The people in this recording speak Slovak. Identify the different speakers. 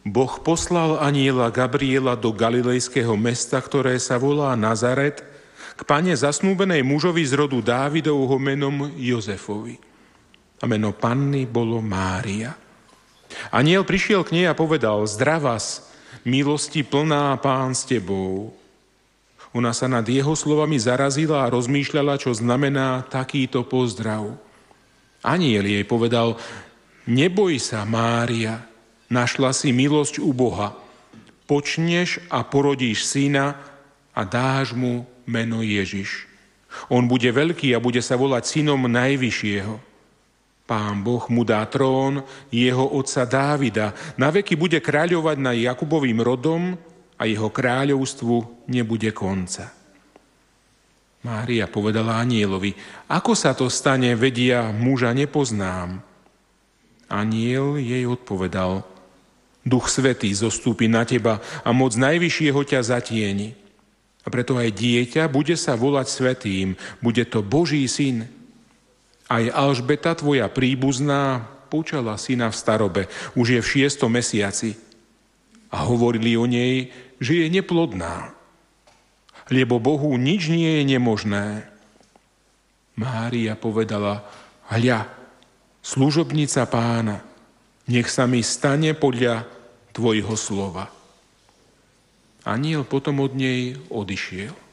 Speaker 1: Boh poslal anjela Gabriela do galilejského mesta, ktoré sa volá Nazaret, k pane zasnúbenej mužovi z rodu Dávidovho menom Jozefovi. A meno panny bolo Mária. Anjel prišiel k nej a povedal: Zdravás, milosti plná, Pán s tebou. Ona sa nad jeho slovami zarazila a rozmýšľala, čo znamená takýto pozdrav. Anjel jej povedal: Neboj sa, Mária, našla si milosť u Boha. Počneš a porodíš syna a dáš mu meno Ježiš. On bude veľký a bude sa volať synom Najvyššieho. Pán Boh mu dá trón jeho otca Dávida. Naveky bude kráľovať nad Jakubovým rodom a jeho kráľovstvu nebude konca. Mária povedala anjelovi: Ako sa to stane, vedia, muža nepoznám. Anjel jej odpovedal: Duch Svätý zostúpi na teba a moc Najvyššieho ťa zatieni. A preto aj dieťa bude sa volať Svätým, bude to Boží syn. Aj Alžbeta, tvoja príbuzná, počala syna v starobe, už je v 6. mesiaci. A hovorili o nej, že je neplodná, lebo Bohu nič nie je nemožné. Mária povedala: Hľa, služobnica Pána, nech sa mi stane podľa tvojho slova. Anjel potom od nej odišiel.